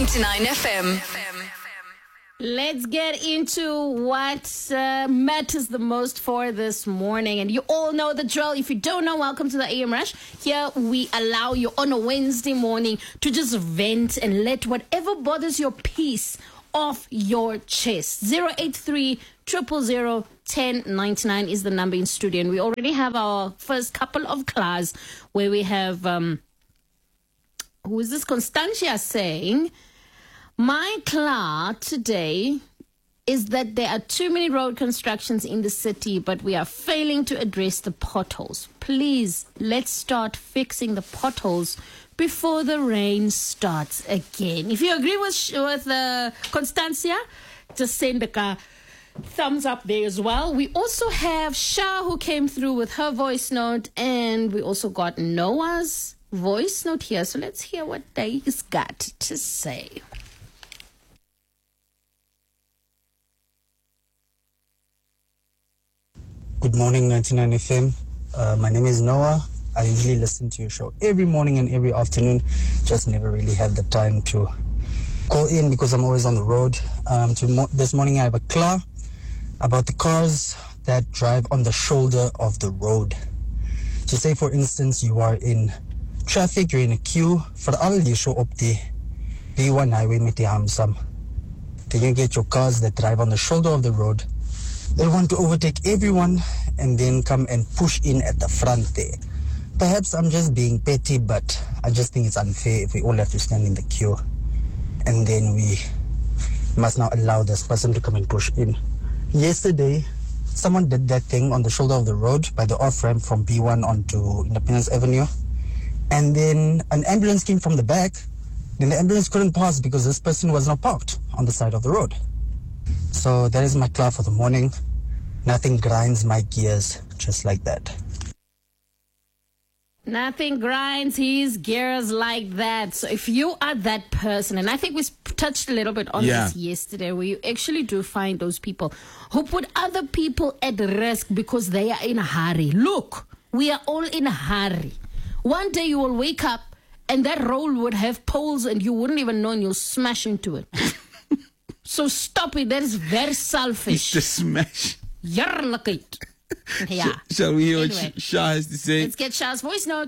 99 FM. Let's get into what matters the most for this morning. And you all know the drill. If you don't know, welcome to the AM Rush. Here we allow you on a Wednesday morning to just vent and let whatever bothers your peace off your chest. 083 000 1099 is the number in studio. And we already have our first couple of class where we have, who is this? Constantia saying, my class today is that there are too many road constructions in the city, but we are failing to address the potholes. Please, let's start fixing the potholes before the rain starts again. If you agree with Constancia, just send a thumbs up there as well. We also have Shah who came through with her voice note, and we also got Noah's voice note here. So let's hear what they's got to say. Good morning, 99 FM. My name is Noah. I usually listen to your show every morning and every afternoon. Just never really have the time to call in because I'm always on the road. This morning I have a class about the cars that drive on the shoulder of the road. So say, for instance, you are in traffic, you're in a queue. For all you show up the B1 highway with the Hamsam. Then you get your cars that drive on the shoulder of the road. They want to overtake everyone and then come and push in at the front there. Perhaps I'm just being petty, but I just think it's unfair if we all have to stand in the queue. And then we must now allow this person to come and push in. Yesterday, someone did that thing on the shoulder of the road by the off-ramp from B1 onto Independence Avenue. And then an ambulance came from the back. Then the ambulance couldn't pass because this person was not parked on the side of the road. So that is my class for the morning. Nothing grinds my gears just like that. Nothing grinds his gears like that. So if you are that person, and I think we touched a little bit on this yesterday, where you actually do find those people who put other people at risk because they are in a hurry. Look, we are all in a hurry. One day you will wake up and that road would have poles and you wouldn't even know and you'll smash into it. So stop it. That is very selfish. It's the smash. Yarlikheid. Yeah. Shall we hear what Shah has to say? Let's get Shah's voice note.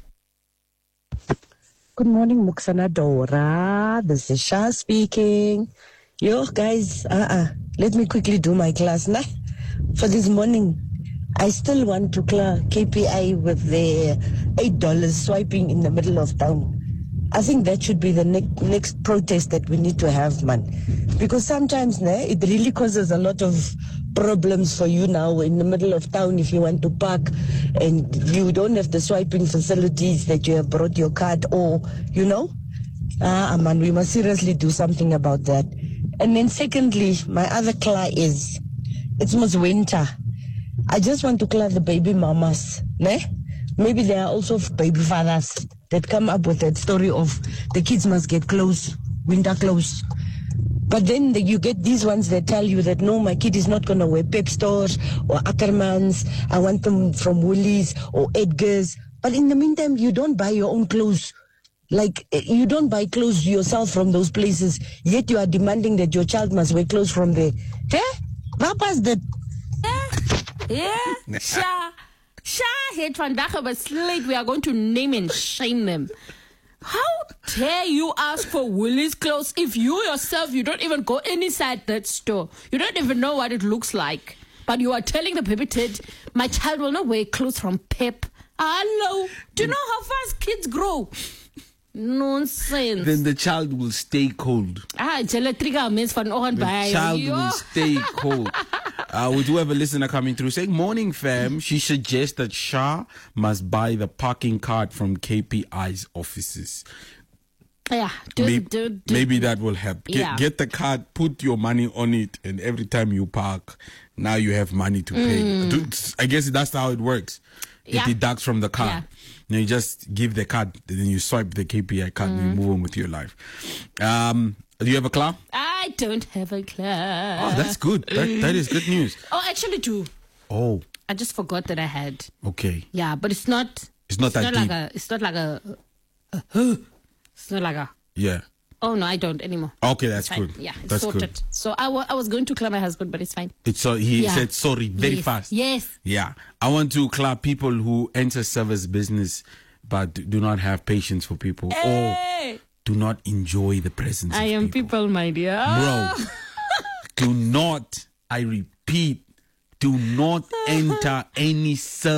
Good morning, Muksana Dora. This is Shah speaking. Yo, guys, let me quickly do my class now. For this morning, I still want to clear KPI with the $8 swiping in the middle of town. I think that should be the next protest that we need to have, man. Because sometimes it really causes a lot of problems for you now in the middle of town if you want to park and you don't have the swiping facilities that you have brought your card or, man, we must seriously do something about that. And then secondly, my other class is, it's almost winter. I just want to clear the baby mamas, ne? Maybe there are also baby fathers that come up with that story of the kids must get clothes, winter clothes. But then you get these ones that tell you that, no, my kid is not going to wear Pep Stores or Ackermans. I want them from Woolies or Edgar's. But in the meantime, you don't buy your own clothes. Like, you don't buy clothes yourself from those places, yet you are demanding that your child must wear clothes from there. Papa's the... Yeah, Shah het vandaag besluit we are going to name and shame them. How dare you ask for Woolies clothes if you yourself, you don't even go inside that store. You don't even know what it looks like. But you are telling the baby Ted, my child will not wear clothes from Pep. Hello. Do you know how fast kids grow? Nonsense. Then the child will stay cold. The child will stay cold. We do have a listener coming through saying, morning fam, she suggests that Shah must buy the parking card from KPI's offices. Yeah, maybe that will help. Yeah. Get the card, put your money on it, and every time you park, now you have money to pay. I guess that's how it works. It deducts from the card. Yeah. Now you just give the card, then you swipe the KPI card, and you move on with your life. Do you have a class? I don't have a class. Oh, that's good. That is good news. Oh, actually, two. Oh. I just forgot that I had. Okay. Yeah, but it's not. It's not that deep. It's not like a. Yeah. Oh no, I don't anymore. Okay, that's Fine. good. Yeah, it's that's sorted. good. So I was going to clear my husband, but it's fine. It's so he Yeah. said sorry very Yes. fast. Yes. Yeah. I want to clap people who enter service business but do not have patience for people or do not enjoy the presence I of am people, my dear. Bro, do not, I repeat, do not enter any service